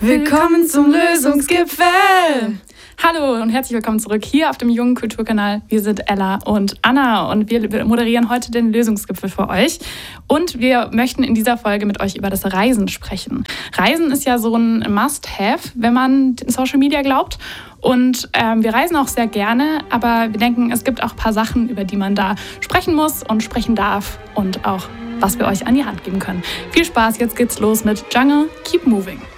Willkommen zum Lösungsgipfel! Hallo und herzlich willkommen zurück hier auf dem Jungen Kulturkanal. Wir sind Ella und Anna und wir moderieren heute den Lösungsgipfel für euch. Und wir möchten in dieser Folge mit euch über das Reisen sprechen. Reisen ist ja so ein Must-Have, wenn man Social Media glaubt. Und wir reisen auch sehr gerne, aber wir denken, es gibt auch ein paar Sachen, über die man da sprechen muss und sprechen darf und auch, was wir euch an die Hand geben können. Viel Spaß, jetzt geht's los mit Jungle, Keep Moving.